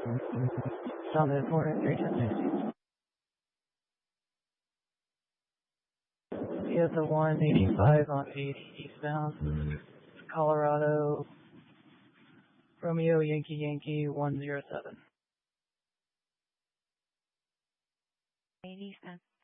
Summit 410. Via the 185 on 80 eastbound, Colorado, Romeo Yankee 107. 80 eastbound.